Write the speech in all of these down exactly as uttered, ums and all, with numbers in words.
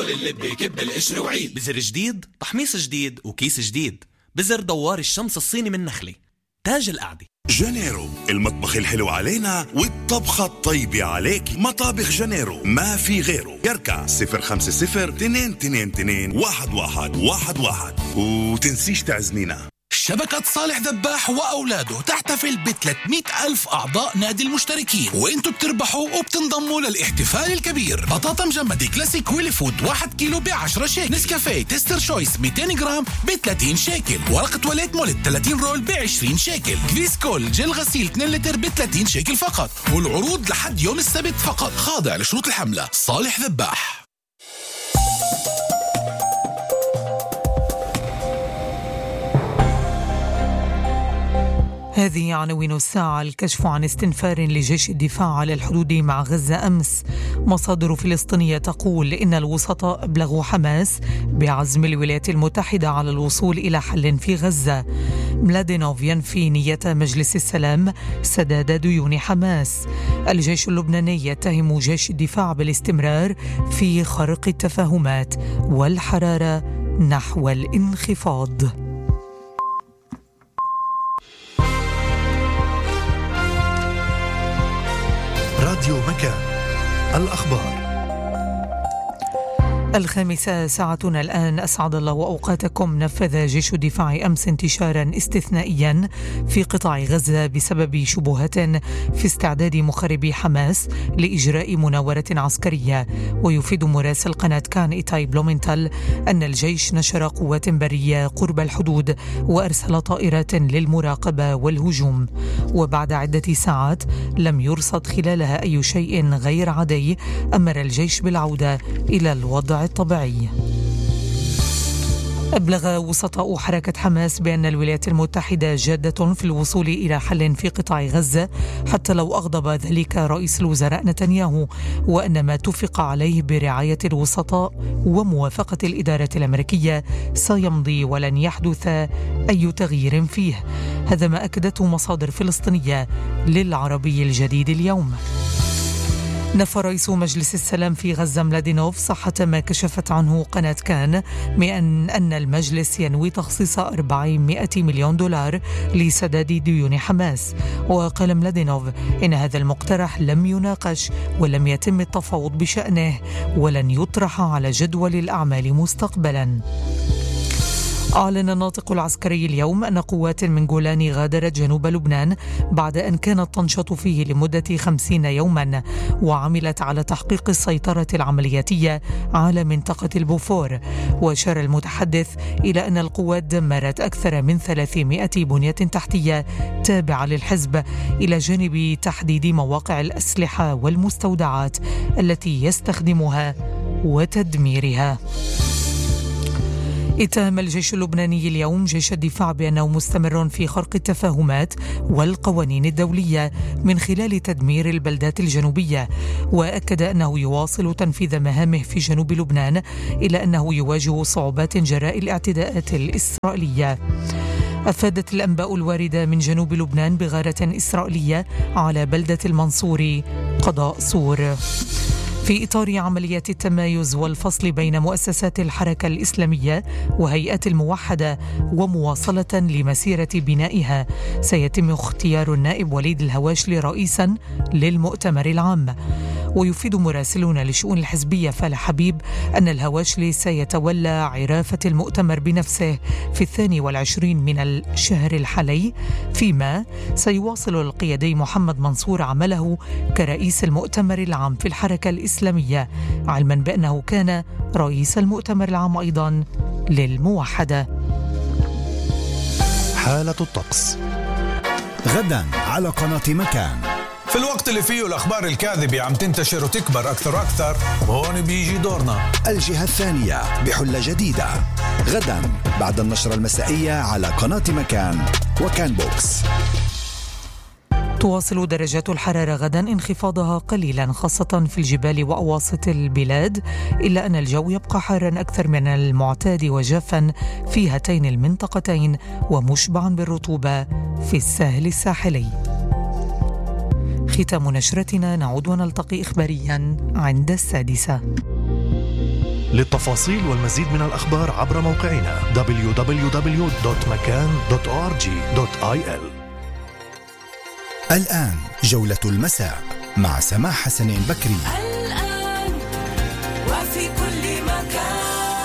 طول اللب كب القشر وعيد. بزر جديد، تحميص جديد، وكيس جديد. بزر دوار الشمس الصيني من نخلة، تاج القعدة. جانيرو، المطبخ الحلو علينا والطبخة الطيبة عليك. مطابخ جانيرو ما في غيره. يركع صفر خمسة صفر اثنين اثنين اثنين واحد واحد واحد واحد. وتنسيش تعزمينا. شبكة صالح ذباح وأولاده تحتفل ب ثلاثمئة ألف أعضاء نادي المشتركين، وإنتوا بتربحوا وبتنضموا للاحتفال الكبير. بطاطا مجمدة كلاسيك ويلي فود واحد كيلو بعشرة شيكل. نسكافيه تستر شويس مئتين جرام بثلاثين شيكل. ورقة تواليت مولت ثلاثين رول بعشرين شيكل. فيسكول جل غسيل اثنين لتر بثلاثين شيكل فقط. والعروض لحد يوم السبت فقط، خاضع لشروط الحملة. صالح ذباح. هذه عناوين الساعة. الكشف عن استنفار لجيش الدفاع على الحدود مع غزة أمس. مصادر فلسطينية تقول إن الوسطاء أبلغوا حماس بعزم الولايات المتحدة على الوصول إلى حل في غزة. ملادينوف ينفي نية مجلس السلام سداد ديون حماس. الجيش اللبناني يتهم جيش الدفاع بالاستمرار في خرق التفاهمات والحرارة نحو الانخفاض. راديو مكان، الأخبار. الخامسة ساعتنا الآن. أسعد الله وأوقاتكم. نفذ جيش الدفاع أمس انتشارا استثنائيا في قطاع غزة بسبب شبهات في استعداد مخربي حماس لإجراء مناورة عسكرية. ويفيد مراسل قناة كان إيتاي بلومنتال أن الجيش نشر قوات برية قرب الحدود وأرسل طائرات للمراقبة والهجوم. وبعد عدة ساعات لم يرصد خلالها أي شيء غير عادي، أمر الجيش بالعودة إلى الوضع الطبيعي. أبلغ وسطاء حركة حماس بأن الولايات المتحدة جادة في الوصول إلى حل في قطاع غزة حتى لو أغضب ذلك رئيس الوزراء نتنياهو، وأن ما اتفق عليه برعاية الوسطاء وموافقة الإدارة الأمريكية سيمضي ولن يحدث أي تغيير فيه. هذا ما أكدته مصادر فلسطينية للعربي الجديد اليوم. نفى رئيس مجلس السلام في غزة ملادينوف صحة ما كشفت عنه قناة كان من أن المجلس ينوي تخصيص أربعمائة مليون دولار لسداد ديون حماس. وقال ملادينوف إن هذا المقترح لم يناقش ولم يتم التفاوض بشأنه ولن يطرح على جدول الأعمال مستقبلا. أعلن الناطق العسكري اليوم أن قوات من جولان غادرت جنوب لبنان بعد أن كانت تنشط فيه لمدة خمسين يوما، وعملت على تحقيق السيطرة العملياتية على منطقة البوفور. وأشار المتحدث إلى أن القوات دمرت أكثر من ثلاثمائة بنية تحتية تابعة للحزب، إلى جانب تحديد مواقع الأسلحة والمستودعات التي يستخدمها وتدميرها. اتهم الجيش اللبناني اليوم جيش الدفاع بأنه مستمر في خرق التفاهمات والقوانين الدولية من خلال تدمير البلدات الجنوبية، وأكد أنه يواصل تنفيذ مهامه في جنوب لبنان إلى أنه يواجه صعوبات جراء الاعتداءات الإسرائيلية. أفادت الأنباء الواردة من جنوب لبنان بغارة إسرائيلية على بلدة المنصوري قضاء سور. في إطار عمليات التمايز والفصل بين مؤسسات الحركة الإسلامية وهيئات الموحدة ومواصلة لمسيرة بنائها، سيتم اختيار النائب وليد الهواشلي رئيسا للمؤتمر العام. ويفيد مراسلون لشؤون الحزبية فالح حبيب أن الهواشلي سيتولى عرافة المؤتمر بنفسه في الثاني والعشرين من الشهر الحالي، فيما سيواصل القيادي محمد منصور عمله كرئيس المؤتمر العام في الحركة الإسلامية، علما بأنه كان رئيس المؤتمر العام أيضا للموحدة. حالة الطقس غدا على قناة مكان. في الوقت اللي فيه الأخبار الكاذبة عم تنتشر وتكبر أكثر وأكثر، وهون بيجي دورنا. الجهة الثانية بحلة جديدة غدا بعد النشرة المسائية على قناة مكان وكان بوكس. تواصل درجات الحرارة غدا انخفاضها قليلا خاصة في الجبال وأواسط البلاد، إلا أن الجو يبقى حارا أكثر من المعتاد وجافا في هاتين المنطقتين ومشبعا بالرطوبة في الساحل الساحلي. ختام نشرتنا، نعود ونلتقي إخباريا عند السادسة. للتفاصيل والمزيد من الأخبار عبر موقعنا دبليو دبليو دبليو دوت مكان دوت أو آر جي دوت آي إل. الآن جولة المساء مع سماح حسنين بكري. الآن وفي كل مكان.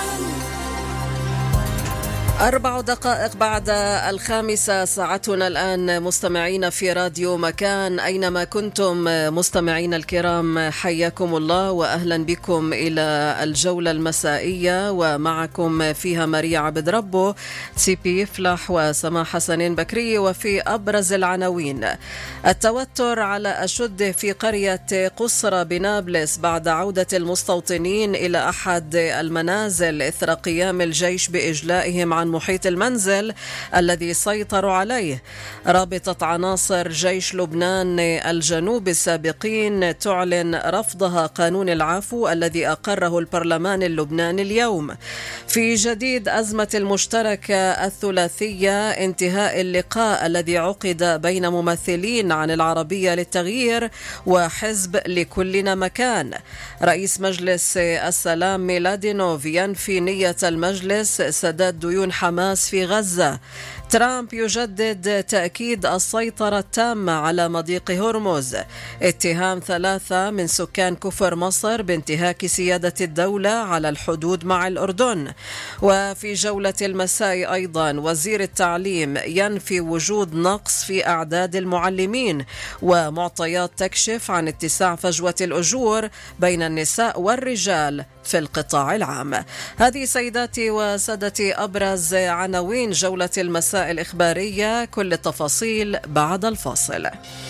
أربع دقائق بعد الخامسة ساعتنا الآن مستمعين في راديو مكان أينما كنتم. مستمعين الكرام حياكم الله وأهلا بكم إلى الجولة المسائية، ومعكم فيها ماريا عبد ربو، تيبي يفلح وسماح حسنين بكري. وفي أبرز العناوين: التوتر على أشد في قرية قصرة بنابلس بعد عودة المستوطنين إلى أحد المنازل إثر قيام الجيش بإجلائهم عن محيط المنزل الذي سيطروا عليه. رابطة عناصر جيش لبنان الجنوب السابقين تعلن رفضها قانون العفو الذي أقره البرلمان اللبناني اليوم. في جديد أزمة المشتركة الثلاثية، انتهاء اللقاء الذي عقد بين ممثلين عن العربية للتغيير وحزب لكلنا مكان. رئيس مجلس السلام ميلادينوف ينفي نية المجلس سداد ديون حماس في غزة. ترامب يجدد تأكيد السيطرة التامة على مضيق هرمز. اتهام ثلاثة من سكان كفر مصر بانتهاك سيادة الدولة على الحدود مع الأردن. وفي جولة المساء أيضا وزير التعليم ينفي وجود نقص في أعداد المعلمين، ومعطيات تكشف عن اتساع فجوة الأجور بين النساء والرجال في القطاع العام. هذه سيداتي وسادتي أبرز عناوين جولة المساء الإخبارية، كل التفاصيل بعد الفاصل.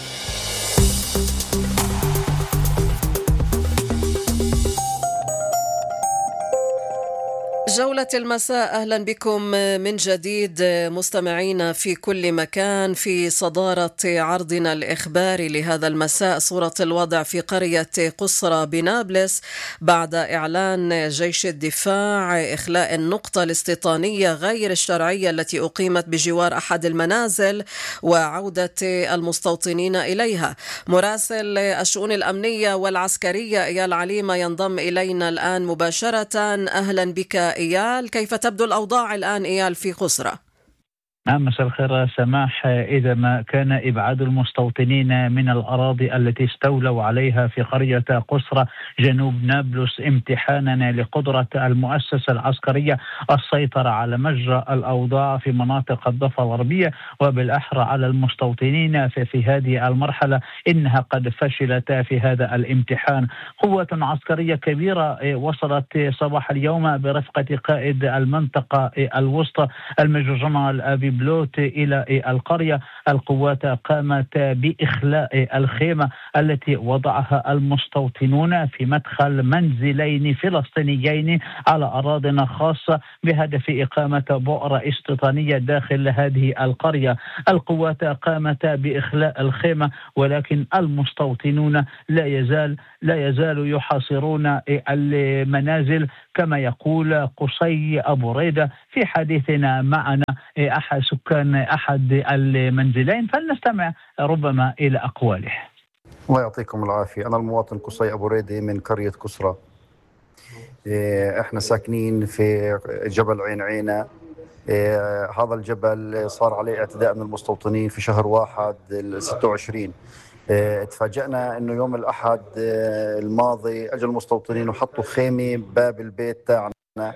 جولة المساء، أهلا بكم من جديد مستمعين في كل مكان. في صدارة عرضنا الإخباري لهذا المساء صورة الوضع في قرية قصرة بنابلس بعد إعلان جيش الدفاع إخلاء النقطة الاستيطانية غير الشرعية التي أقيمت بجوار أحد المنازل وعودة المستوطنين إليها. مراسل الشؤون الأمنية والعسكرية إيال عليمة ينضم إلينا الآن مباشرة. أهلا بك إيال، كيف تبدو الأوضاع الآن إيال في قصرة؟ نعم، مساء الخير سماح. إذا ما كان إبعاد المستوطنين من الأراضي التي استولوا عليها في قرية قصرة جنوب نابلس امتحانا لقدرة المؤسسة العسكرية السيطرة على مجرى الأوضاع في مناطق الضفة الغربية وبالأحرى على المستوطنين في, في هذه المرحلة، إنها قد فشلت في هذا الامتحان. قوة عسكرية كبيرة وصلت صباح اليوم برفقة قائد المنطقة الوسطى الميجور جنرال أبي بلوت إلى القرية. القوات قامت بإخلاء الخيمة التي وضعها المستوطنون في مدخل منزلين فلسطينيين على أراضٍ خاصة بهدف إقامة بؤرة استيطانية داخل هذه القرية. القوات قامت بإخلاء الخيمة، ولكن المستوطنون لا يزال لا يزالوا يحاصرون المنازل، كما يقول قصي أبو ريدة في حديثنا معنا أحد سكان أحد المنزلين، فلنستمع ربما إلى أقواله. الله يعطيكم العافية. أنا المواطن قصي أبو ريدة من قرية كسرة. إحنا ساكنين في جبل عين عينة. هذا الجبل صار عليه اعتداء من المستوطنين في شهر واحد ستة وعشرين. اتفاجأنا انه يوم الاحد الماضي اجى المستوطنين وحطوا خيمة باب البيت تاعنا،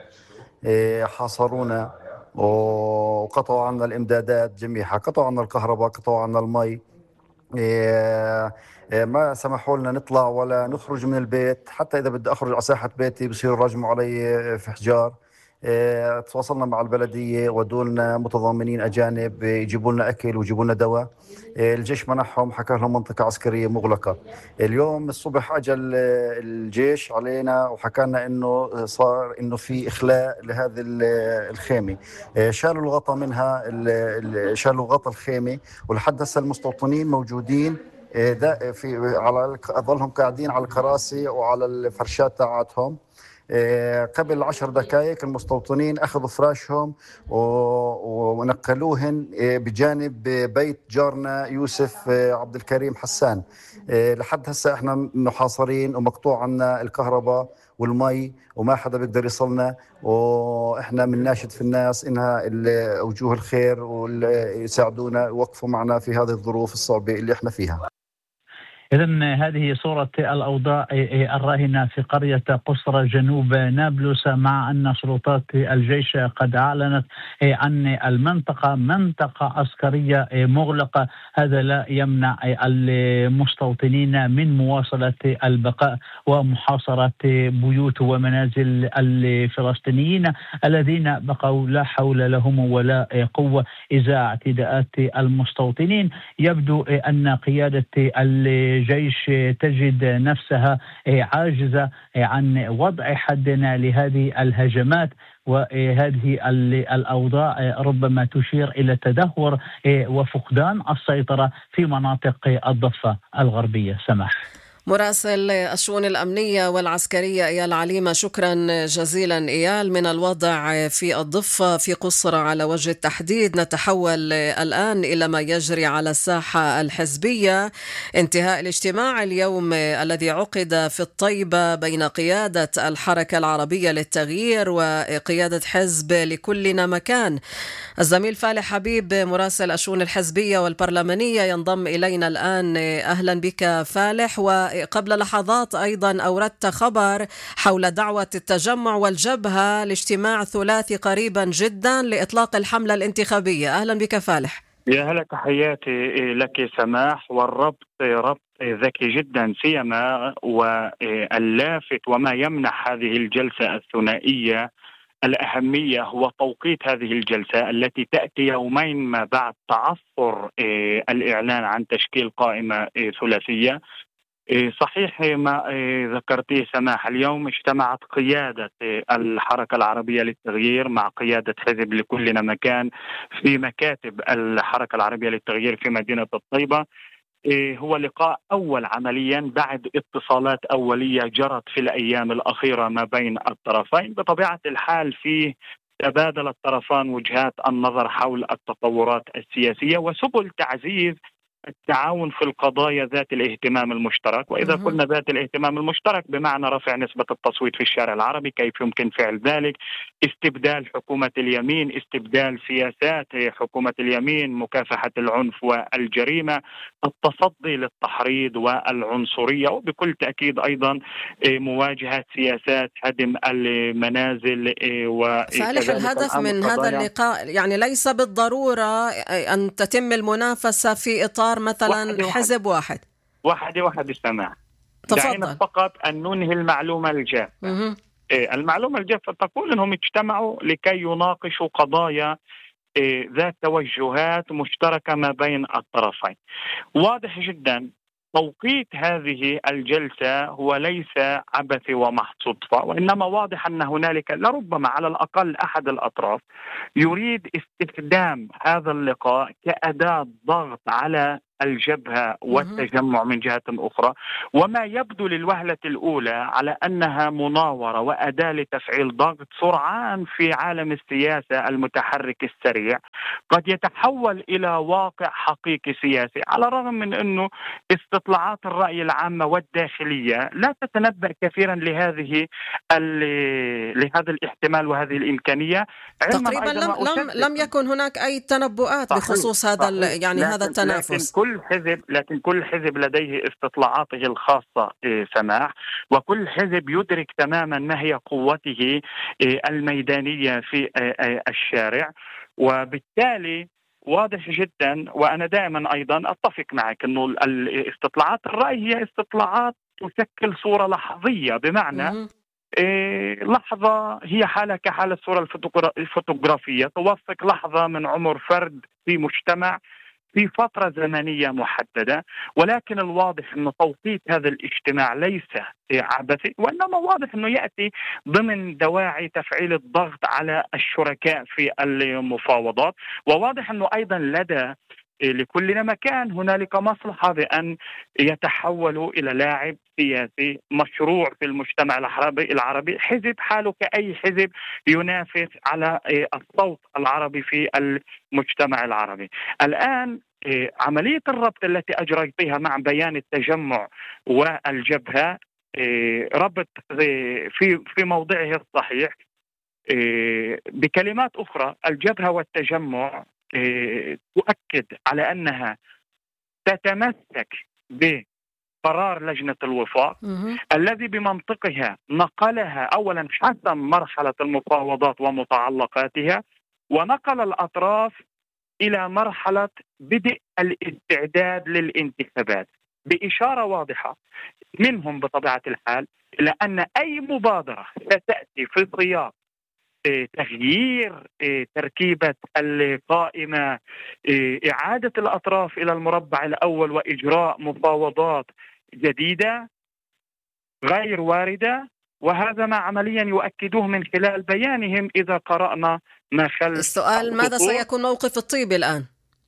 حاصرونا وقطعوا عنا الامدادات جميعها، قطعوا عنا الكهرباء، قطعوا عنا المي، ما سمحوا لنا نطلع ولا نخرج من البيت. حتى اذا بدي اخرج على ساحة بيتي بصيروا يراجموا علي في حجار. اه تواصلنا مع البلدية ودولنا متضامنين أجانب يجيبوا لنا أكل ويجيبوا لنا دواء. اه الجيش منحهم، حكى لهم منطقة عسكرية مغلقة. اليوم الصبح أجى الجيش علينا وحكى لنا إنه صار إنه في إخلاء لهذه الخيمة. اه شالوا الغطاء منها، شالوا غطاء الخيمة، ولحد هسه المستوطنين موجودين اه في على ظلهم قاعدين على الكراسي وعلى الفرشات تاعتهم. قبل عشر دقائق المستوطنين أخذوا فراشهم ونقلوهن بجانب بيت جارنا يوسف عبد الكريم حسان. لحد هسه احنا محاصرين ومقطوع عنا الكهرباء والمي وما حدا بيقدر يصلنا، وإحنا بنناشد في الناس إنها وجوه الخير ويساعدونا يوقفوا معنا في هذه الظروف الصعبة اللي إحنا فيها. إذن هذه صورة الأوضاع الراهنة في قرية قصرى جنوب نابلس، مع أن سلطات الجيش قد أعلنت عن المنطقة منطقة عسكرية مغلقة. هذا لا يمنع المستوطنين من مواصلة البقاء ومحاصرة بيوت ومنازل الفلسطينيين الذين بقوا لا حول لهم ولا قوة إزاء اعتداءات المستوطنين. يبدو أن قيادة الجيش تجد نفسها عاجزة عن وضع حد لهذه الهجمات، وهذه الأوضاع ربما تشير إلى تدهور وفقدان السيطرة في مناطق الضفة الغربية. سماح. مراسل الشؤون الأمنية والعسكرية إيال عليمة، شكرا جزيلا إيال. من الوضع في الضفة في قصرى على وجه التحديد نتحول الآن إلى ما يجري على الساحة الحزبية. انتهاء الاجتماع اليوم الذي عقد في الطيبة بين قيادة الحركة العربية للتغيير وقيادة حزب لكلنا مكان. الزميل فالح حبيب مراسل الشؤون الحزبية والبرلمانية ينضم إلينا الآن. أهلا بك فالح. وقبل لحظات أيضا أوردت خبر حول دعوة التجمع والجبهة لاجتماع ثلاثي قريبا جدا لإطلاق الحملة الانتخابية. أهلا بك فالح. يا هلا، تحياتي لك سماح. والربط ربط ذكي جدا، سيما واللافت وما يمنح هذه الجلسة الثنائية الأهمية هو توقيت هذه الجلسة التي تأتي يومين ما بعد تعثر الإعلان عن تشكيل قائمة ثلاثية. صحيح ما ذكرتيه سماح، اليوم اجتمعت قيادة الحركة العربية للتغيير مع قيادة حزب لكلنا مكان في مكاتب الحركة العربية للتغيير في مدينة الطيبة. هو لقاء أول عمليا بعد اتصالات أولية جرت في الأيام الأخيرة ما بين الطرفين. بطبيعة الحال فيه تبادل الطرفان وجهات النظر حول التطورات السياسية وسبل تعزيز التعاون في القضايا ذات الاهتمام المشترك. وإذا قلنا ذات الاهتمام المشترك بمعنى رفع نسبة التصويت في الشارع العربي، كيف يمكن فعل ذلك، استبدال حكومة اليمين، استبدال سياسات حكومة اليمين، مكافحة العنف والجريمة، التصدي للتحريض والعنصرية، وبكل تأكيد أيضا مواجهة سياسات هدم المنازل. فالح، الهدف من هذا اللقاء يعني ليس بالضرورة أن تتم المنافسة في إطار مثلا حزب واحد واحد واحد السماع. دعينا فقط أن ننهي المعلومة الجافة. إيه المعلومة الجافة تقول أنهم اجتمعوا لكي يناقشوا قضايا إيه ذات توجهات مشتركة ما بين الطرفين. واضح جدا توقيت هذه الجلسة هو ليس عبثي ومحض صدفة، وإنما واضح أن هنالك لربما على الأقل أحد الأطراف يريد استخدام هذا اللقاء كأداة ضغط على الجبهة والتجمع من جهة أخرى، وما يبدو للوهلة الأولى على أنها مناورة وأداة لتفعيل ضغط سرعان في عالم السياسة المتحرك السريع قد يتحول إلى واقع حقيقي سياسي، على الرغم من أنه استطلاعات الرأي العامة والداخلية لا تتنبأ كثيرا لهذه لهذا الاحتمال وهذه الإمكانية. تقريبا لم لم لم يكن هناك أي تنبؤات بخصوص هذا يعني هذا التنافس. لكن كل حزب لكن كل حزب لديه استطلاعاته الخاصة سماح، وكل حزب يدرك تماما ما هي قوته الميدانية في الشارع، وبالتالي واضح جدا. وأنا دائما أيضا أتفق معك أنه الاستطلاعات الرأي هي استطلاعات تشكل صورة لحظية، بمعنى إيه لحظة هي حالة كحالة الصورة الفوتوغرافية توثق لحظة من عمر فرد في مجتمع في فترة زمنية محددة. ولكن الواضح أن توقيت هذا الاجتماع ليس عبثي، وإنما واضح أنه يأتي ضمن دواعي تفعيل الضغط على الشركاء في المفاوضات. وواضح أنه أيضا لدى لكلنا مكان هنالك مصلحة بأن يتحولوا إلى لاعب سياسي مشروع في المجتمع العربي العربي حزب حاله كأي حزب ينافس على الصوت العربي في المجتمع العربي. الآن عملية الربط التي أجريتها مع بيان التجمع والجبهة ربط في في موضعه الصحيح. بكلمات أخرى، الجبهة والتجمع تؤكد على أنها تتمسك بقرار لجنة الوفاق الذي بمنطقها نقلها أولا حسم مرحلة المفاوضات ومتعلقاتها، ونقل الأطراف إلى مرحلة بدء الاستعداد للانتخابات بإشارة واضحة منهم بطبيعة الحال إلى أن أي مبادرة ستأتي في سياق تغيير تركيبة القائمة، إعادة الأطراف إلى المربع الأول وإجراء مفاوضات جديدة غير واردة، وهذا ما عمليا يؤكدوه من خلال بيانهم إذا قرأنا ما خلف. السؤال ماذا سيكون موقف الطيبي الآن؟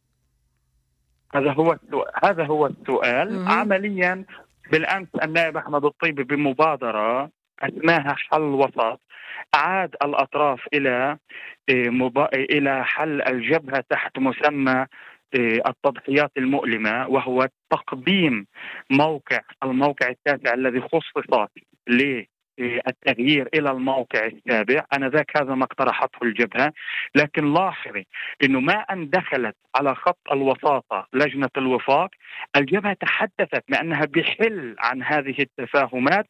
هذا هو السؤال. هذا هو السؤال. م- عمليا بالأمس النائب أحمد الطيبي بمبادرة أسماها حل وسط أعاد الأطراف إلى إلى حل الجبهة تحت مسمى التضحيات المؤلمة، وهو تقديم موقع الموقع التاسع الذي خصص للتغيير إلى الموقع السابع. أنا ذاك هذا ما اقترحته الجبهة، لكن لاحظي أنه ما أن دخلت على خط الوساطة لجنة الوفاق، الجبهة تحدثت بأنها بحل عن هذه التفاهمات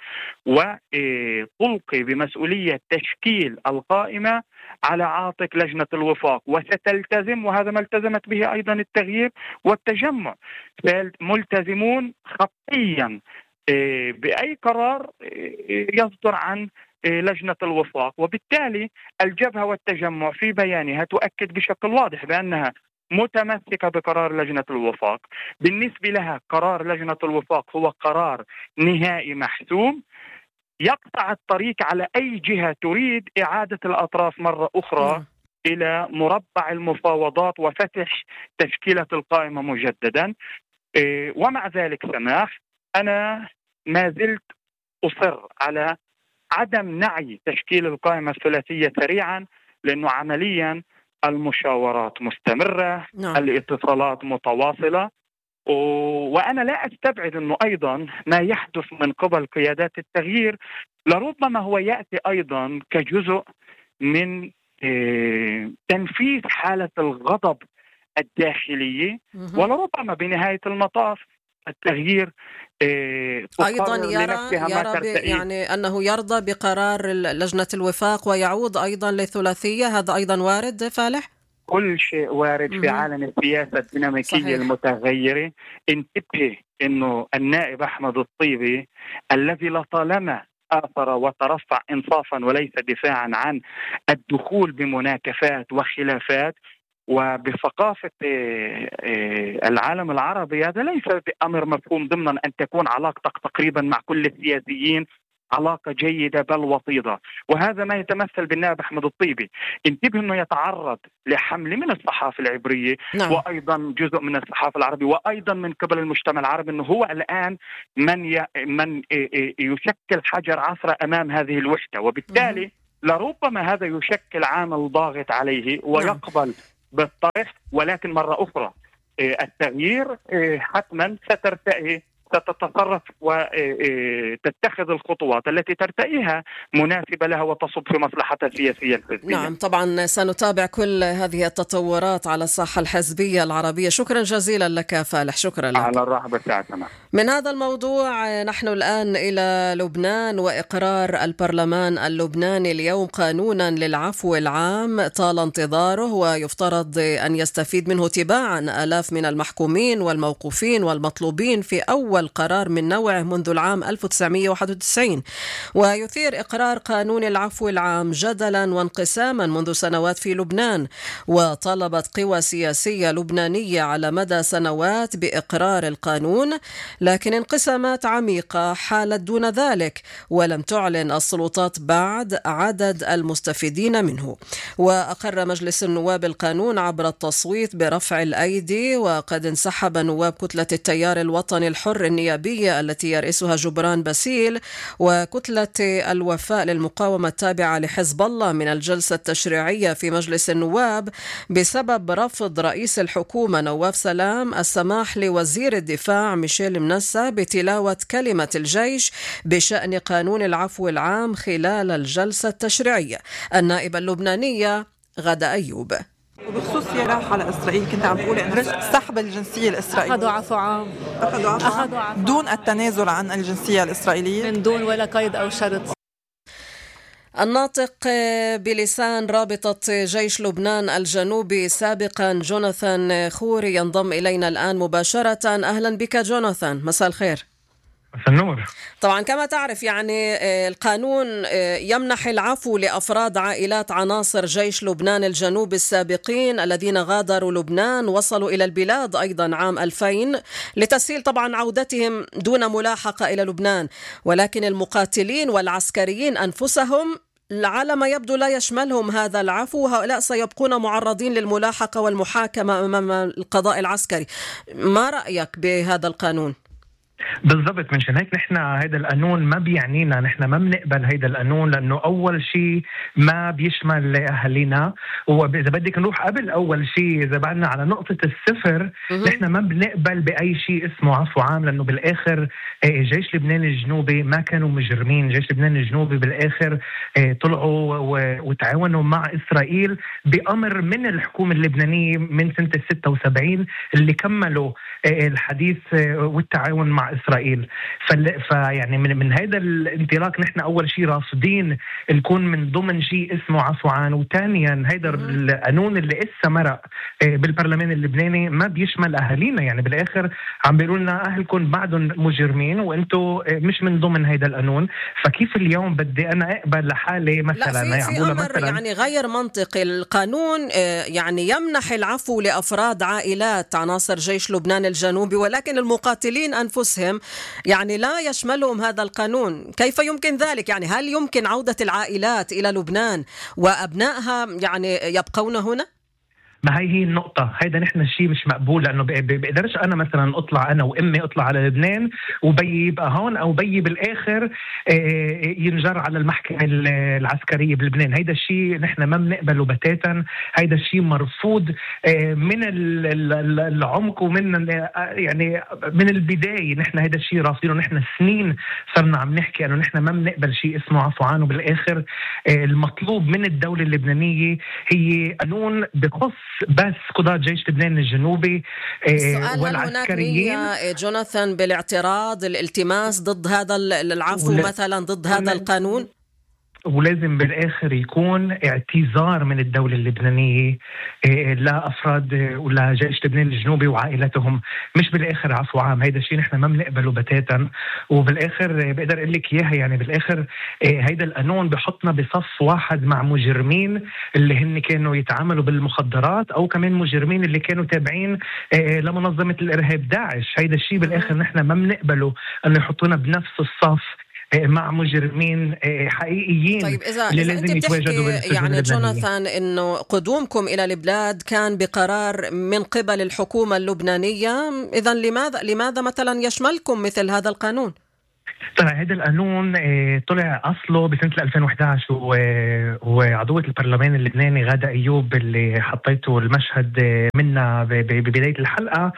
وتلقي بمسؤولية تشكيل القائمة على عاتق لجنة الوفاق، وستلتزم، وهذا ما التزمت به أيضا التغيير والتجمع، ملتزمون خطيا بأي قرار يصدر عن لجنة الوفاق. وبالتالي الجبهة والتجمع في بيانها تؤكد بشكل واضح بأنها متمسكة بقرار لجنة الوفاق. بالنسبة لها قرار لجنة الوفاق هو قرار نهائي محسوم يقطع الطريق على أي جهة تريد إعادة الأطراف مرة أخرى م. إلى مربع المفاوضات وفتح تشكيلة القائمة مجددا. ومع ذلك سماح، أنا ما زلت أصر على عدم نعي تشكيل القائمة الثلاثية سريعا، لأنه عمليا المشاورات مستمرة، نعم. الاتصالات متواصلة، و... وأنا لا أستبعد أنه أيضا ما يحدث من قبل قيادات التغيير لربما هو يأتي أيضا كجزء من إيه... تنفيذ حالة الغضب الداخلية، ولربما بنهاية المطاف التغيير إيه أيضا يرى, يرى يعني أنه يرضى بقرار لجنة الوفاق ويعود أيضا للثلاثية. هذا أيضا وارد فالح؟ كل شيء وارد في عالم السياسة الديناميكية صحيح. المتغيرة. انتبه أنه النائب أحمد الطيبي الذي لطالما آثر وترفع إنصافا وليس دفاعا عن الدخول بمناكفات وخلافات وبثقافة العالم العربي، هذا ليس بأمر مفهوم ضمن أن تكون علاقتك تقريبا مع كل السياسيين علاقة جيدة بل وطيدة، وهذا ما يتمثل بالنائب أحمد الطيبي. انتبه أنه يتعرض لحمل من الصحافة العبرية نعم. وأيضا جزء من الصحافة العربية وأيضا من قبل المجتمع العربي، أنه هو الآن من ي... من يشكل حجر عثرة أمام هذه الوحدة، وبالتالي م- لربما هذا يشكل عامل ضاغط عليه ويقبل نعم. بالطرح. ولكن مرة أخرى التغيير حتما سترتقي ستتصرف وتتخذ الخطوات التي ترتقيها مناسبة لها وتصب في مصلحتها السياسية الحزبية. نعم طبعا سنتابع كل هذه التطورات على الساحة الحزبية العربية. شكرا جزيلا لك فالح. شكرا لك. على الرحب والسعة. من هذا الموضوع نحن الآن إلى لبنان وإقرار البرلمان اللبناني اليوم قانونا للعفو العام طال انتظاره، ويفترض أن يستفيد منه تباعا آلاف من المحكومين والموقوفين والمطلوبين في أول قرار من نوعه منذ العام ألف وتسعمئة وواحد وتسعين. ويثير إقرار قانون العفو العام جدلا وانقساما منذ سنوات في لبنان، وطلبت قوى سياسية لبنانية على مدى سنوات بإقرار القانون، لكن انقسامات عميقة حالت دون ذلك، ولم تعلن السلطات بعد عدد المستفيدين منه. وأقر مجلس النواب القانون عبر التصويت برفع الأيدي، وقد انسحب نواب كتلة التيار الوطني الحر النيابية التي يرئيسها جبران باسيل وكتلة الوفاء للمقاومة التابعة لحزب الله من الجلسة التشريعية في مجلس النواب بسبب رفض رئيس الحكومة نواف سلام السماح لوزير الدفاع ميشيل منسا بتلاوة كلمة الجيش بشأن قانون العفو العام خلال الجلسة التشريعية. النائبة اللبنانية غادة أيوب. وبخصوص سياح على إسرائيل كنت عم تقولي أن سحب الجنسية الإسرائيلية أخذوا عفو عام أخذوا عفو أخذوا عفو دون التنازل عن الجنسية الإسرائيلية من دون ولا قيد أو شرط. الناطق بلسان رابطة جيش لبنان الجنوبي سابقا جوناثان خوري ينضم إلينا الآن مباشرة. أهلا بك جوناثان، مساء الخير. النور. طبعا كما تعرف يعني القانون يمنح العفو لأفراد عائلات عناصر جيش لبنان الجنوبي السابقين الذين غادروا لبنان وصلوا إلى البلاد أيضا عام ألفين لتسهيل طبعا عودتهم دون ملاحقة إلى لبنان، ولكن المقاتلين والعسكريين أنفسهم على ما يبدو لا يشملهم هذا العفو، وهؤلاء سيبقون معرضين للملاحقة والمحاكمة أمام القضاء العسكري. ما رأيك بهذا القانون؟ بالضبط، منشان هيك نحن هيدا القانون ما بيعنينا، نحن ما بنقبل هيدا القانون لأنه أول شيء ما بيشمل أهلنا، وإذا بدك نروح قبل أول شيء إذا بعدنا على نقطة الصفر نحن ما بنقبل بأي شيء اسمه عفو عام، لأنه بالآخر جيش لبنان الجنوبي ما كانوا مجرمين. جيش لبنان الجنوبي بالآخر طلعوا وتعاونوا مع إسرائيل بأمر من الحكومة اللبنانية من سنة ستة وسبعين اللي كملوا الحديث والتعاون مع إسرائيل. فيعني من, من هذا الانطلاق نحن أول شيء راصدين نكون من ضمن شيء اسمه عفو عام، وثانيا هذا القانون اللي إسا مرق بالبرلمان اللبناني ما بيشمل أهالينا. يعني بالآخر عم بيقولوا لنا أهلكم بعدهم مجرمين وأنتوا مش من ضمن هذا القانون. فكيف اليوم بدي أنا أقبل لحالي مثلا؟ لا، في, في أمر مثلاً يعني غير منطقي. القانون يعني يمنح العفو لأفراد عائلات عناصر جيش لبنان الجنوبي، ولكن المقاتلين أنفسهم يعني لا يشملهم هذا القانون. كيف يمكن ذلك؟ يعني هل يمكن عودة العائلات إلى لبنان وأبنائها يعني يبقون هنا؟ ما هي هي النقطة، هيدا نحن الشيء مش مقبول، لأنه بقدرش أنا مثلا أطلع أنا وأمي أطلع على لبنان وبي يبقى هون أو بي بالآخر ينجر على المحكمة العسكرية بلبنان. هيدا الشيء نحن ما بنقبله بتاتا، هيدا الشيء مرفوض من العمق ومن يعني من البداية. نحن هيدا الشيء رافضينه، نحن سنين صرنا عم نحكي أنه نحن ما بنقبل شيء اسمه عفو عام، وبالآخر المطلوب من الدولة اللبنانية هي قانون بخص بس قضاة جيش لبنان الجنوبي والعسكريين. هل هناك جوناثان بالاعتراض الالتماس ضد هذا العفو ولا مثلا ضد هذا القانون؟ ولازم بالآخر يكون اعتذار من الدولة اللبنانية لأفراد ولا جيش لبنان الجنوبي وعائلتهم، مش بالآخر عفو عام. هيدا الشيء نحن ما بنقبله بتاتا، وبالآخر بقدر أقول لك إياها يعني بالآخر هيدا القانون بحطنا بصف واحد مع مجرمين اللي هن كانوا يتعاملوا بالمخدرات أو كمان مجرمين اللي كانوا تابعين لمنظمة الإرهاب داعش. هيدا الشيء بالآخر نحن ما بنقبله أنه يحطونا بنفس الصف مع مجرمين حقيقيين. طيب إذا, إذا أنت بتحكي يعني جوناثان إنه قدومكم إلى البلاد كان بقرار من قبل الحكومة اللبنانية، إذن لماذا لماذا مثلا يشملكم مثل هذا القانون؟ طلع هذا القانون طلع أصله بسنة ألفين وإحدى عشر، وعضوة البرلمان اللبناني غادة أيوب اللي حطيته المشهد منا ببداية الحلقة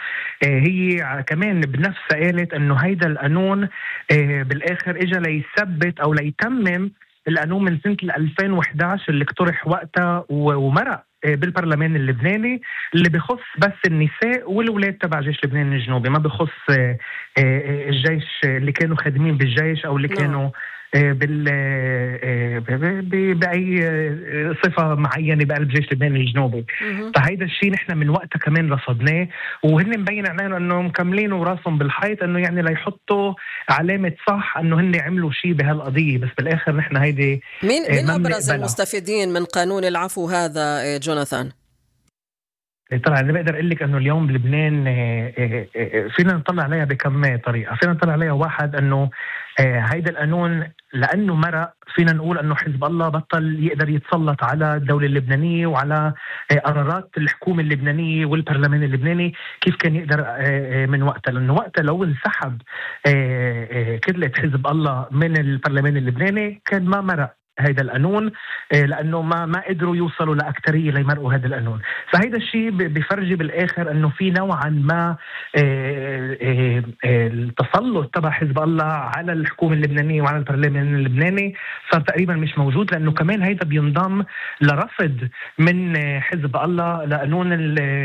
هي كمان بنفسها قالت أنه هيدا القانون بالآخر إجا ليثبت أو ليتمم القانون من سنة ألفين وإحدى عشر اللي اقترح وقتها ومرق بالبرلمان اللبناني اللي بخص بس النساء والولاد تبع جيش لبنان الجنوبي، ما بخص الجيش اللي كانوا خادمين بالجيش أو اللي كانوا بال بأي صفة معينة بقلب جيش لبنان الجنوبي. فهيدا الشيء نحن من وقتها كمان رصدناه، وهن مبين علينا انه مكملين وراسهم بالحيط انه يعني ليحطوا علامة صح انه هن عملوا شيء بهالقضية، بس بالاخر نحن هيدي مين من ابرز المستفيدين من قانون العفو هذا جوناثان؟ طبعا أنا بقدر أقول لك أنه اليوم بلبنان فينا نطلع عليها بكم طريقة. فينا نطلع عليها واحد أنه هيدا القانون لأنه مرق فينا نقول أنه حزب الله بطل يقدر يتسلط على الدولة اللبنانية وعلى قرارات الحكومة اللبنانية والبرلمان اللبناني كيف كان يقدر من وقتها، لأنه وقتها لو انسحب كتلة حزب الله من البرلمان اللبناني كان ما مرق هذا القانون، لأنه ما ما قدروا يوصلوا لأكترية ليمرقوا هذا القانون. فهذا الشيء بفرجي بالآخر أنه في نوعا ما التسلط تبع حزب الله على الحكومة اللبنانية وعلى البرلمان اللبناني صار تقريبا مش موجود، لأنه كمان هيدا بينضم لرفض من حزب الله لقانون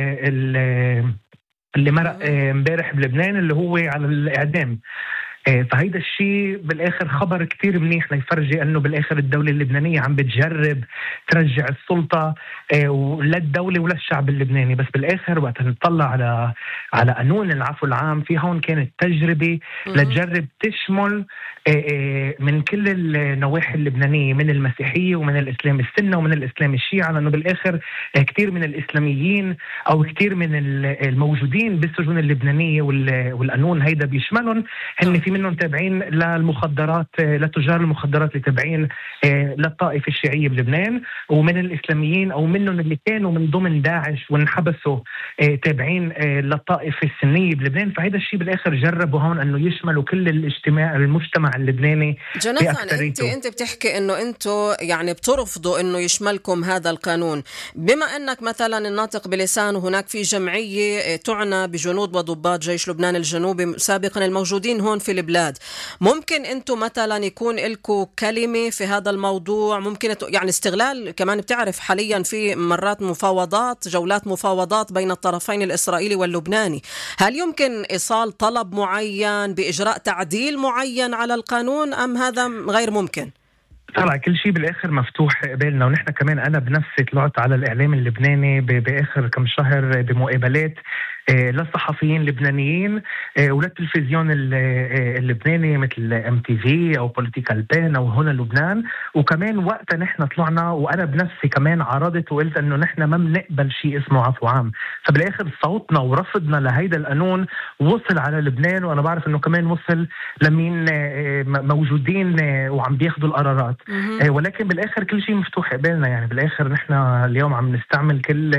اللي مرق امبارح بلبنان اللي هو على الإعدام. فهيدا الشيء بالآخر خبر كتير منيح ليفرجي أنه بالآخر الدولة اللبنانية عم بتجرب ترجع السلطة للدولة وللشعب اللبناني. بس بالآخر وقت نطلع على على قانون العفو العام في هون كانت تجربة لتجرب تشمل من كل النواحي اللبنانية، من المسيحية ومن الإسلام السنة ومن الإسلام الشيعة، لأنه بالآخر كتير من الإسلاميين أو كتير من الموجودين بالسجون اللبنانية والقانون هيدا بيشملهم هن في منهم تابعين للمخدرات، لتجار المخدرات اللي تابعين للطائفة الشيعية بلبنان، ومن الإسلاميين أو منهم اللي كانوا من ضمن داعش وانحبسوا تابعين للطائفة السنية بلبنان. فهذا الشيء بالآخر جربوا هون أنه يشملوا كل الاجتماع المجتمع اللبناني. جوناثان، أنت أنت بتحكي إنه أنتوا يعني بترفضوا إنه يشملكم هذا القانون، بما أنك مثلا الناطق بلسان هناك في جمعية تعنى بجنود وضباط جيش لبنان الجنوبي سابقا الموجودين هون في البلاد، ممكن أنتوا مثلا يكون لكم كلمة في هذا الموضوع؟ ممكن يعني استغلال كمان، بتعرف حاليا في مرات مفاوضات، جولات مفاوضات بين الطرفين الإسرائيلي واللبناني، هل يمكن إيصال طلب معين بإجراء تعديل معين على القانون أم هذا غير ممكن؟ طبعا كل شيء بالآخر مفتوح قبالنا، ونحن كمان أنا بنفسي طلعت على الإعلام اللبناني بآخر كم شهر بمقابلات للصحفيين اللبنانيين وللتلفزيون اللبناني مثل ام تي في او بوليتيكال بين او هنا لبنان. وكمان وقتها نحن طلعنا وانا بنفسي كمان عرضت وقلت انه نحن ما بنقبل شيء اسمه عفو عام. فبالاخر صوتنا ورفضنا لهيدا القانون وصل على لبنان، وانا بعرف انه كمان وصل لمين موجودين وعم بياخذوا القرارات. ولكن بالاخر كل شيء مفتوح قبالنا، يعني بالاخر نحن اليوم عم نستعمل كل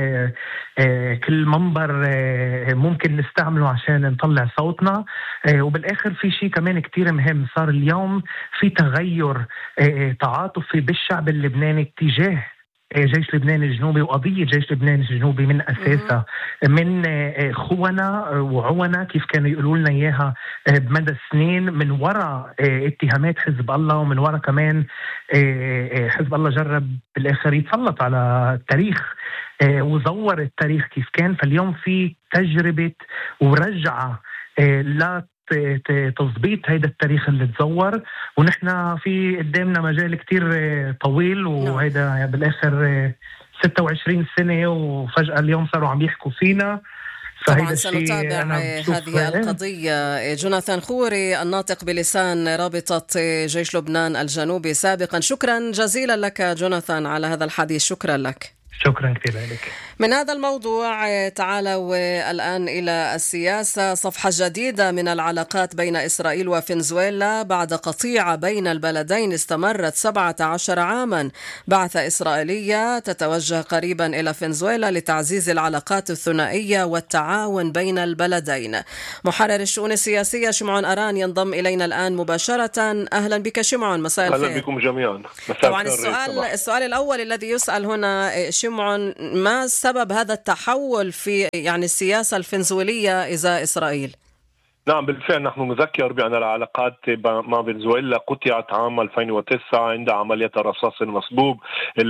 كل منبر ممكن نستعمله عشان نطلع صوتنا. وبالآخر في شيء كمان كتير مهم، صار اليوم في تغير تعاطفي بالشعب اللبناني تجاه جيش لبنان الجنوبي وقضية جيش لبنان الجنوبي من أساسها، من خونة وعونة كيف كانوا يقولوا لنا إياها بمدى سنين، من وراء اتهامات حزب الله، ومن وراء كمان حزب الله جرب بالآخر يتسلط على التاريخ وزور التاريخ كيف كان. فاليوم في تجربة ورجعة لا تضبيط هيدا التاريخ اللي تزور، ونحن في قدامنا مجال كتير طويل، وهيدا بالآخر ستة وعشرين سنة وفجأة اليوم صاروا عم يحكوا فينا. طبعا سنتابع هذه القضية. جوناثان خوري الناطق بلسان رابطة جيش لبنان الجنوبي سابقا، شكرا جزيلا لك جوناثان على هذا الحديث. شكرا لك. شكرا كثير لك. من هذا الموضوع تعالوا الآن إلى السياسة. صفحة جديدة من العلاقات بين إسرائيل وفنزويلا بعد قطيعة بين البلدين استمرت سبعة عشر عاما. بعثة إسرائيلية تتوجه قريبا إلى فنزويلا لتعزيز العلاقات الثنائية والتعاون بين البلدين. محرر الشؤون السياسية شمعون أران ينضم إلينا الآن مباشرة. أهلا بك شمعون، مساء الخير. أهلا بكم جميعا. طبعا السؤال السؤال الأول الذي يسأل هنا شمعون، ما سبب هذا التحول في يعني السياسة الفنزويلية إزاء إسرائيل؟ نعم بالفعل، نحن نذكر بأن العلاقات مع فنزويلا قطعت عام ألفين وتسعة عند عملية الرصاص المصبوب.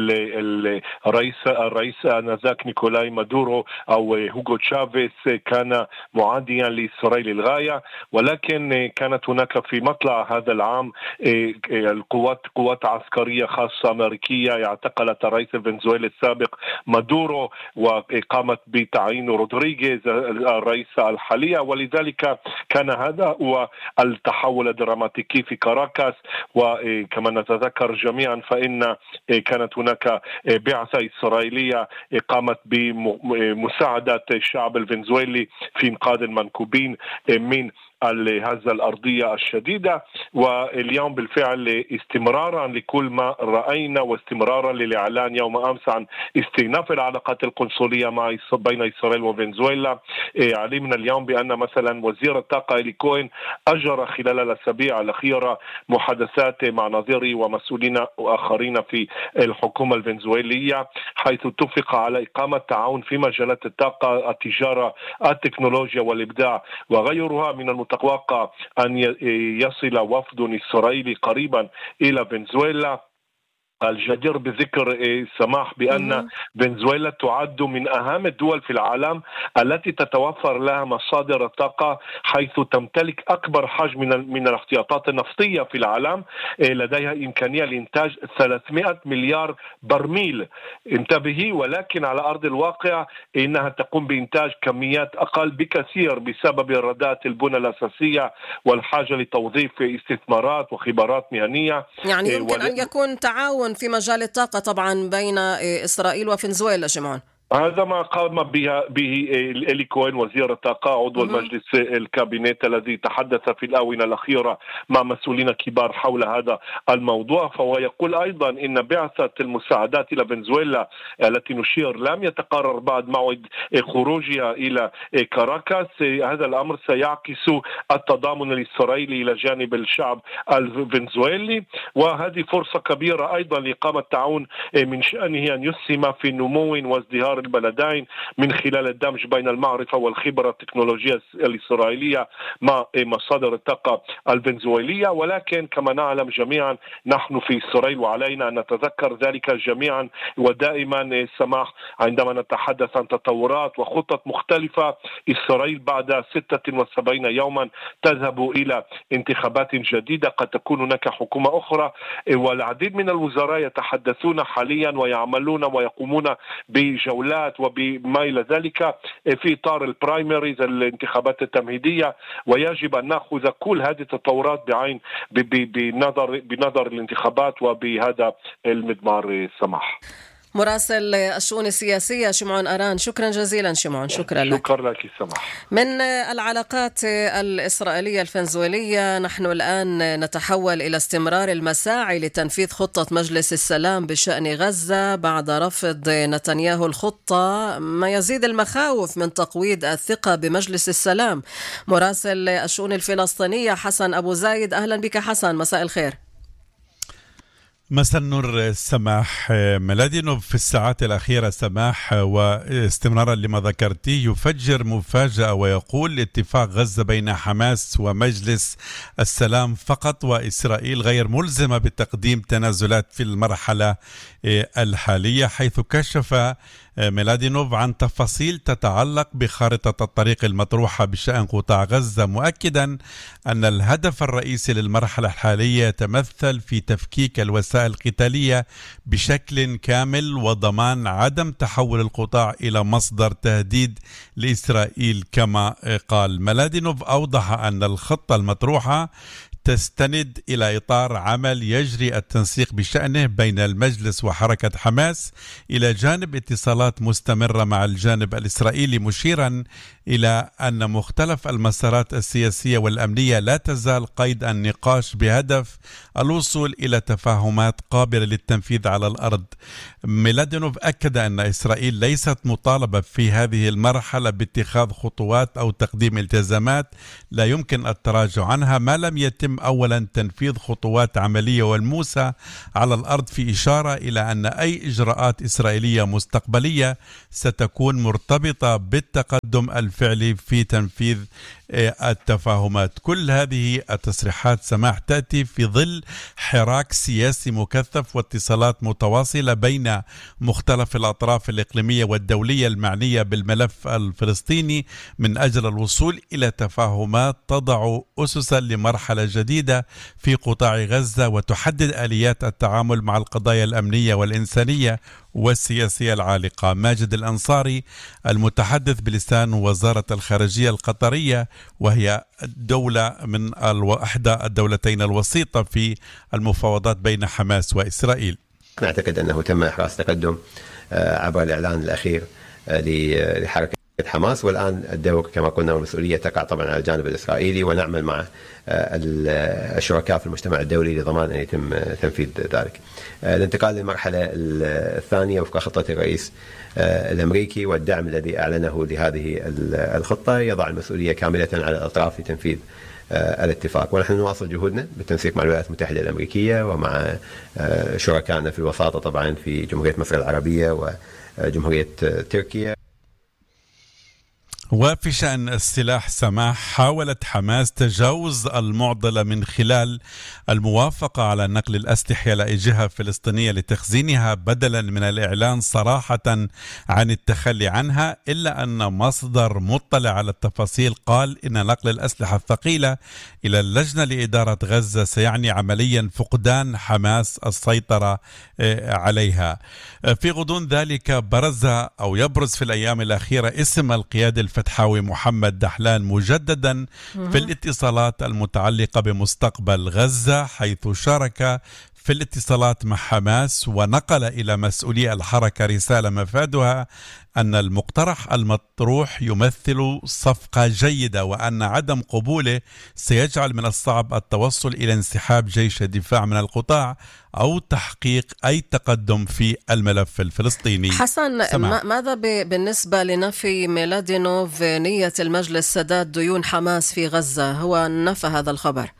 الرئيس الرئيس آنذاك نيكولاي مادورو أو هوغو تشافيس كان معاديا لإسرائيل للغاية، ولكن كانت هناك في مطلع هذا العام القوات قوات عسكرية خاصة أمريكية اعتقلت الرئيس الفنزويلي السابق مادورو وقامت بتعيين رودريغيز الرئيس الحالية، ولذلك كان هذا هو التحول الدراماتيكي في كاراكاس. وكما نتذكر جميعا فإن كانت هناك بعثة إسرائيلية قامت بمساعدة الشعب الفنزويلي في إنقاذ المنكوبين من الهزة الأرضية الشديدة. واليوم بالفعل استمرارا لكل ما رأينا واستمرارا للإعلان يوم أمس عن استئناف العلاقات القنصلية مع بين إسرائيل وفنزويلا، علمنا اليوم بأن مثلا وزير الطاقة إلي كوين أجرى خلال الأسابيع الأخيرة محادثات مع نظيره ومسؤولين آخرين في الحكومة الفنزويلية، حيث اتفق على إقامة تعاون في مجالات الطاقة، التجارة، التكنولوجيا والإبداع وغيرها. من المتوقع أن يصل وفد إسرائيلي قريبا إلى فنزويلا. الجدير بذكر سماح بأن فنزويلا تعد من أهم الدول في العالم التي تتوفر لها مصادر الطاقة، حيث تمتلك أكبر حجم من من الاحتياطات النفطية في العالم، لديها إمكانية لإنتاج ثلاثمائة مليار برميل، انتبهي، ولكن على أرض الواقع إنها تقوم بإنتاج كميات أقل بكثير بسبب إيرادات البنى الأساسية والحاجة لتوظيف استثمارات وخبرات مهنية. يعني يمكن أن يكون تعاون في مجال الطاقة طبعا بين إسرائيل وفنزويلا شمعون. هذا ما قام به به إلي كوين وزير الطاقة عضو المجلس الكابينت الذي تحدث في الآونة الأخيرة مع مسؤولين كبار حول هذا الموضوع. فهو يقول أيضا إن بعثة المساعدات إلى فنزويلا التي نشير لم يتقرر بعد موعد خروجها إلى كاراكاس. هذا الأمر سيعكس التضامن الإسرائيلي إلى جانب الشعب الفنزويلي، وهذه فرصة كبيرة أيضا لإقامة تعاون من شأنه أن يسهم في نمو وازدهار البلدين من خلال الدمج بين المعرفة والخبرة التكنولوجية الإسرائيلية مع مصادر الطاقة الفنزويلية. ولكن كما نعلم جميعا نحن في إسرائيل وعلينا أن نتذكر ذلك جميعا ودائما سماح عندما نتحدث عن تطورات وخطط مختلفة. إسرائيل بعد ستة وسبعين يوما تذهب إلى انتخابات جديدة، قد تكون هناك حكومة أخرى، والعديد من الوزراء يتحدثون حاليا ويعملون ويقومون بجولات وبما إلى ذلك في إطار البرايمريز الانتخابات التمهيدية، ويجب أن نأخذ كل هذه التطورات بعين بنظر بنظر الانتخابات وبهذا المضمار. سماح مراسل الشؤون السياسية شمعون أران، شكرا جزيلا شمعون. شكرا لك. شكرا لك سماح. من العلاقات الإسرائيلية الفنزويلية نحن الآن نتحول إلى استمرار المساعي لتنفيذ خطة مجلس السلام بشأن غزة بعد رفض نتنياهو الخطة، ما يزيد المخاوف من تقويض الثقة بمجلس السلام. مراسل الشؤون الفلسطينية حسن أبو زايد، أهلا بك حسن، مساء الخير. مساء النور سماح. ميلادينوف في الساعات الأخيرة سماح واستمرارا لما ذكرتي يفجر مفاجأة ويقول اتفاق غزة بين حماس ومجلس السلام فقط، وإسرائيل غير ملزمة بتقديم تنازلات في المرحلة الحالية، حيث كشف ميلادينوف عن تفاصيل تتعلق بخارطة الطريق المطروحة بشأن قطاع غزة، مؤكدا أن الهدف الرئيسي للمرحلة الحالية يتمثل في تفكيك الوسائل القتالية بشكل كامل وضمان عدم تحول القطاع إلى مصدر تهديد لإسرائيل. كما قال ميلادينوف، أوضح أن الخطة المطروحة تستند إلى إطار عمل يجري التنسيق بشأنه بين المجلس وحركة حماس، إلى جانب اتصالات مستمرة مع الجانب الإسرائيلي، مشيرا إلى أن مختلف المسارات السياسية والأمنية لا تزال قيد النقاش بهدف الوصول إلى تفاهمات قابلة للتنفيذ على الأرض. ميلادينوف أكد أن إسرائيل ليست مطالبة في هذه المرحلة باتخاذ خطوات أو تقديم التزامات لا يمكن التراجع عنها ما لم يتم أولا تنفيذ خطوات عملية والموسى على الأرض، في إشارة إلى أن أي إجراءات إسرائيلية مستقبلية ستكون مرتبطة بالتقدم الفعلي في تنفيذ التفاهمات. كل هذه التصريحات سماح تأتي في ظل حراك سياسي مكثف واتصالات متواصلة بين مختلف الأطراف الإقليمية والدولية المعنية بالملف الفلسطيني من أجل الوصول إلى تفاهمات تضع أسسا لمرحلة جديدة في قطاع غزة وتحدد آليات التعامل مع القضايا الأمنية والإنسانية والسياسية العالقة. ماجد الأنصاري المتحدث بلسان وزارة الخارجية القطرية، وهي دولة من إحدى الدولتين الوسيطة في المفاوضات بين حماس وإسرائيل. نعتقد أنه تم إحراز تقدم عبر الإعلان الأخير لحركة حماس، والآن الدور كما قلنا والمسؤولية تقع طبعا على الجانب الإسرائيلي، ونعمل مع الشركاء في المجتمع الدولي لضمان أن يتم تنفيذ ذلك. الانتقال للمرحلة الثانية وفق خطة الرئيس الأمريكي والدعم الذي أعلنه لهذه الخطة يضع المسؤولية كاملة على الأطراف لتنفيذ الاتفاق، ونحن نواصل جهودنا بالتنسيق مع الولايات المتحدة الأمريكية ومع شركائنا في الوساطة طبعا في جمهورية مصر العربية وجمهورية تركيا. وفي شأن السلاح سماح، حاولت حماس تجاوز المعضلة من خلال الموافقة على نقل الأسلحة إلى جهة فلسطينية لتخزينها بدلا من الإعلان صراحة عن التخلي عنها، إلا أن مصدر مطلع على التفاصيل قال إن نقل الأسلحة الثقيلة إلى اللجنة لإدارة غزة سيعني عمليا فقدان حماس السيطرة عليها. في غضون ذلك برز أو يبرز في الأيام الأخيرة اسم القيادة الفتحاوي محمد دحلان مجددا في الاتصالات المتعلقة بمستقبل غزة، حيث شارك في الاتصالات مع حماس ونقل إلى مسؤولي الحركة رسالة مفادها أن المقترح المطروح يمثل صفقة جيدة، وأن عدم قبوله سيجعل من الصعب التوصل إلى انسحاب جيش الدفاع من القطاع أو تحقيق أي تقدم في الملف الفلسطيني. حسن، سمع. ماذا بالنسبة لنفي ميلادينوف نية المجلس سداد ديون حماس في غزة؟ هو نفى هذا الخبر.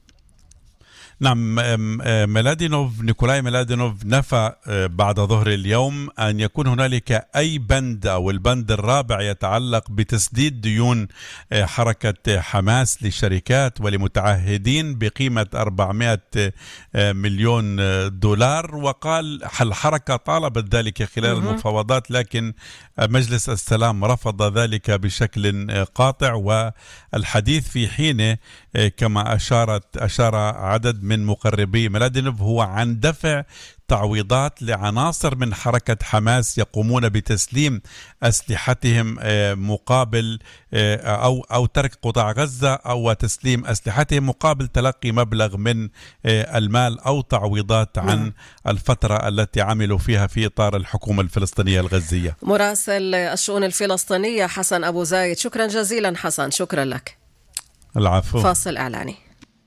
نعم، ميلادينوف نيكولاي ميلادينوف نفى بعد ظهر اليوم أن يكون هنالك أي بند أو البند الرابع يتعلق بتسديد ديون حركة حماس لشركات ولمتعهدين بقيمة أربعمائة مليون دولار، وقال الحركة طالبت ذلك خلال المفاوضات، لكن مجلس السلام رفض ذلك بشكل قاطع. والحديث في حينه كما أشارت أشار عدد من مقربي ميلادينوف هو عن دفع تعويضات لعناصر من حركة حماس يقومون بتسليم أسلحتهم مقابل أو أو ترك قطاع غزة أو تسليم أسلحتهم مقابل تلقي مبلغ من المال أو تعويضات عن الفترة التي عملوا فيها في إطار الحكومة الفلسطينية الغزية. مراسل الشؤون الفلسطينية حسن أبو زايد، شكرا جزيلا حسن. شكرا لك. العفو. فاصل إعلاني.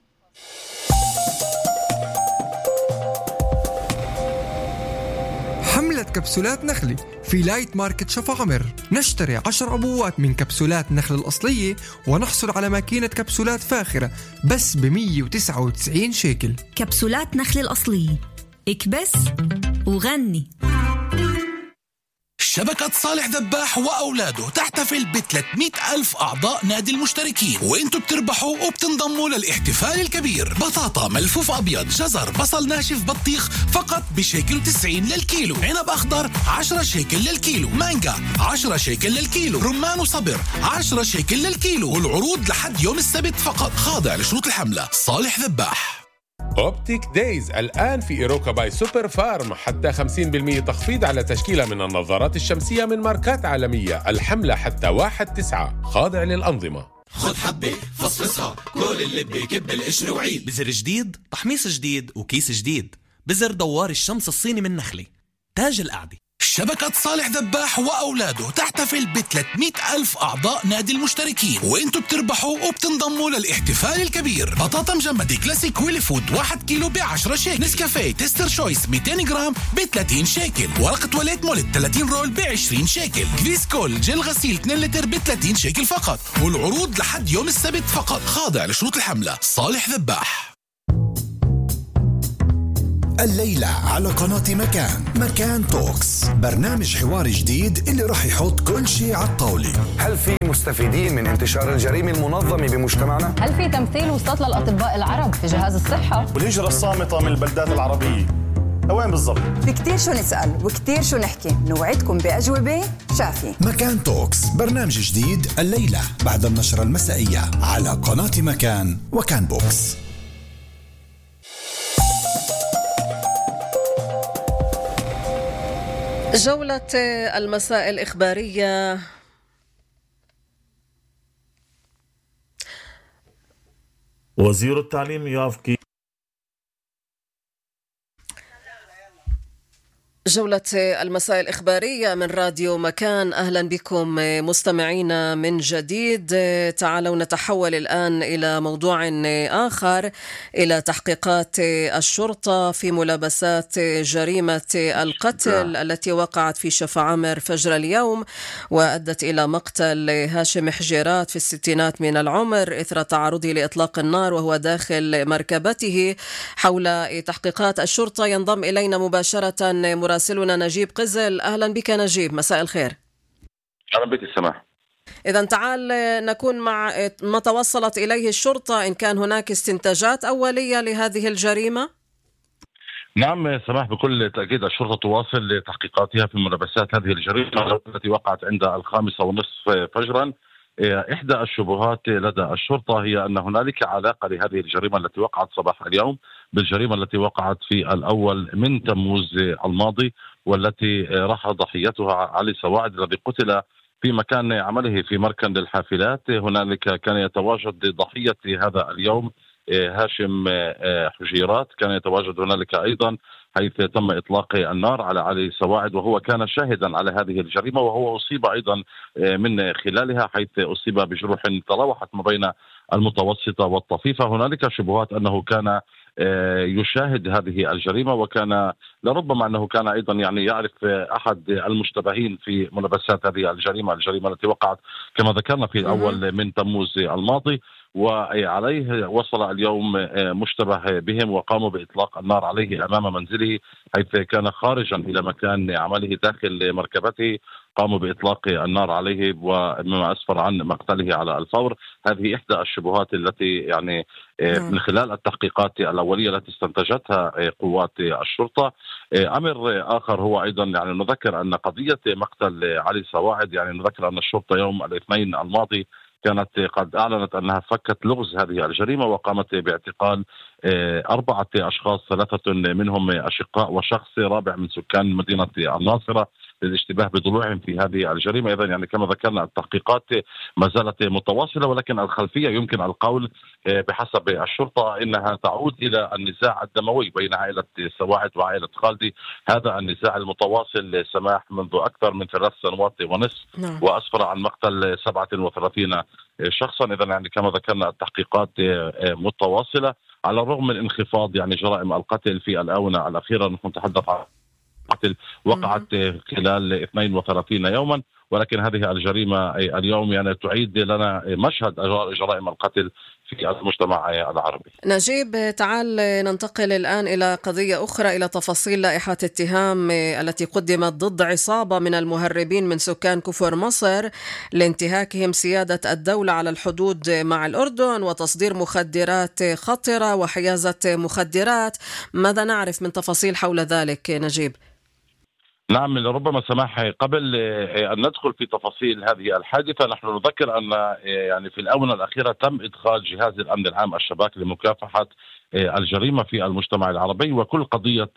حملة كبسولات نخلي في لايت ماركت شفا عمر. نشتري عشر عبوات من كبسولات نخل الأصلية ونحصل على ماكينة كبسولات فاخرة بس ب مية وتسعة وتسعين شيكل. كبسولات نخل الأصلية، اكبس وغني. شبكة صالح ذباح وأولاده تحتفل ب ثلاثمائة ألف أعضاء نادي المشتركين، وإنتوا بتربحوا وبتنضموا للاحتفال الكبير. بطاطا ملفوف أبيض، جزر، بصل ناشف، بطيخ فقط بشيكل وتسعين للكيلو، عنب أخضر عشرة شيكل للكيلو، مانجا عشرة شيكل للكيلو، رمان وصبر عشرة شيكل للكيلو، والعروض لحد يوم السبت فقط، خاضع لشروط الحملة. صالح ذباح. أوبتيك دايز الآن في إيروكا باي سوبر فارم، حتى خمسين بالمئة تخفيض على تشكيلة من النظارات الشمسية من ماركات عالمية. الحملة حتى واحد تسعة، خاضع للأنظمة. خد حبة فصفصها، كل اللي بيكب القشر وعيد. بزر جديد، تحميص جديد، وكيس جديد. بزر دوار الشمس الصيني من نخلة، تاج القعدة. شبكة صالح ذباح وأولاده تحتفل ب ثلاثمائة ألف أعضاء نادي المشتركين، وإنتوا بتربحوا وبتنضموا للاحتفال الكبير. بطاطا مجمدة كلاسيك ويلي فود واحد كيلو بعشرة شيكل، نسكافيه تيستر شويس مئتين جرام بثلاثين شيكل، ورقة تواليت مولت ثلاثين رول بعشرين شيكل، كفيسكول جل غسيل اثنين لتر بثلاثين شيكل فقط، والعروض لحد يوم السبت فقط، خاضع لشروط الحملة. صالح ذباح. الليلة على قناة مكان، مكان توكس، برنامج حواري جديد اللي راح يحط كل شيء على الطاولة. هل في مستفيدين من انتشار الجريمة المنظمة بمجتمعنا؟ هل في تمثيل وصلت للأطباء العرب في جهاز الصحة؟ والهجرة الصامتة من البلدات العربية وين بالضبط؟ في كتير شو نسأل وكتير شو نحكي، نوعدكم بأجوبة شافية. مكان توكس، برنامج جديد الليلة بعد النشرة المسائية على قناة مكان وكان بوكس. جولة المساء الإخبارية. وزير التعليم يافكي. جولة المساء الإخبارية من راديو مكان، أهلا بكم مستمعينا من جديد. تعالوا نتحول الآن إلى موضوع آخر، إلى تحقيقات الشرطة في ملابسات جريمة القتل التي وقعت في شفعمر فجر اليوم وأدت إلى مقتل هاشم حجيرات في الستينات من العمر إثر تعرضه لإطلاق النار وهو داخل مركبته. حول تحقيقات الشرطة ينضم إلينا مباشرة مراسلنا نجيب قزل. أهلا بك نجيب، مساء الخير. أهلا بك السماح. إذن تعال نكون مع ما توصلت إليه الشرطة، إن كان هناك استنتاجات أولية لهذه الجريمة. نعم سماح، بكل تأكيد الشرطة تواصل تحقيقاتها في ملابسات هذه الجريمة التي وقعت عند الخامسة ونصف فجرا. إحدى الشبهات لدى الشرطة هي أن هنالك علاقة لهذه الجريمة التي وقعت صباح اليوم بالجريمة التي وقعت في الأول من تموز الماضي، والتي راح ضحيتها علي سواعد الذي قتل في مكان عمله في مركن للحافلات. هنالك كان يتواجد ضحية هذا اليوم هاشم حجيرات، كان يتواجد هنالك أيضا حيث تم إطلاق النار على علي سواعد، وهو كان شاهدا على هذه الجريمة، وهو أصيب أيضا من خلالها حيث أصيب بجروح تراوحت ما بين المتوسطة والطفيفة. هنالك شبهات أنه كان يشاهد هذه الجريمة، وكان لربما أنه كان أيضا يعني يعرف أحد المشتبهين في ملابسات هذه الجريمة الجريمة التي وقعت كما ذكرنا في الأول من تموز الماضي، وعليه وصل اليوم مشتبه بهم وقاموا بإطلاق النار عليه أمام منزله حيث كان خارجا إلى مكان عمله داخل مركبته. قاموا بإطلاق النار عليه ومما أسفر عن مقتله على الفور. هذه إحدى الشبهات التي يعني من خلال التحقيقات الأولية التي استنتجتها قوات الشرطة. أمر آخر هو أيضا يعني نذكر أن قضية مقتل علي سواعد، يعني نذكر أن الشرطة يوم الاثنين الماضي كانت قد أعلنت أنها فكت لغز هذه الجريمة وقامت باعتقال أربعة أشخاص، ثلاثة منهم أشقاء وشخص رابع من سكان مدينة الناصرة للاشتباه بضلوعهم في هذه الجريمة. إذن يعني كما ذكرنا التحقيقات ما زالت متواصلة، ولكن الخلفية يمكن القول بحسب الشرطة إنها تعود إلى النزاع الدموي بين عائلة سواعد وعائلة خالدي. هذا النزاع المتواصل سماح منذ أكثر من ثلاث سنوات ونصف نعم. وأسفر عن مقتل سبعة وثلاثين شخصا. إذن يعني كما ذكرنا التحقيقات متواصلة على الرغم من انخفاض يعني جرائم القتل في الآونة الأخيرة. نحن نتحدث عن قتل وقعت خلال اثنين وثلاثين يوما، ولكن هذه الجريمة اليوم يعني تعيد لنا مشهد جرائم القتل في المجتمع العربي. نجيب، تعال ننتقل الآن إلى قضية أخرى، إلى تفاصيل لائحة اتهام التي قدمت ضد عصابة من المهربين من سكان كفر مصر لانتهاكهم سيادة الدولة على الحدود مع الأردن وتصدير مخدرات خطرة وحيازة مخدرات. ماذا نعرف من تفاصيل حول ذلك نجيب؟ نعم، لربما سماح قبل أن ندخل في تفاصيل هذه الحادثة نحن نذكر أن يعني في الآونة الأخيرة تم إدخال جهاز الأمن العام الشباك لمكافحة الجريمة في المجتمع العربي، وكل قضية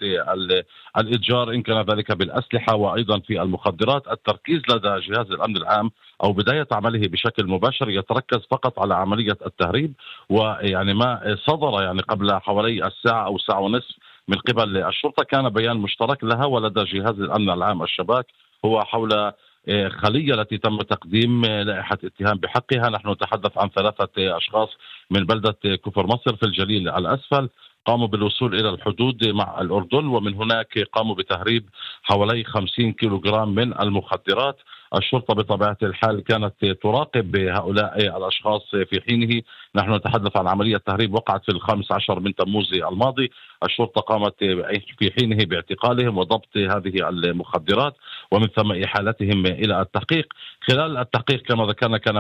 الإتجار إن كان ذلك بالأسلحة وأيضا في المخدرات التركيز لدى جهاز الأمن العام أو بداية عمله بشكل مباشر يتركز فقط على عملية التهريب. ويعني ما صدر يعني قبل حوالي الساعة أو ساعة ونصف من قبل الشرطة كان بيان مشترك لها ولدى جهاز الأمن العام الشباك هو حول خلية التي تم تقديم لائحة اتهام بحقها. نحن نتحدث عن ثلاثة أشخاص من بلدة كفر مصر في الجليل الأسفل قاموا بالوصول إلى الحدود مع الأردن، ومن هناك قاموا بتهريب حوالي خمسين كيلوغرام من المخدرات. الشرطة بطبيعة الحال كانت تراقب هؤلاء الأشخاص في حينه. نحن نتحدث عن عملية تهريب وقعت في الخامس عشر من تموز الماضي. الشرطة قامت في حينه باعتقالهم وضبط هذه المخدرات ومن ثم إحالتهم إلى التحقيق. خلال التحقيق كما ذكرنا كان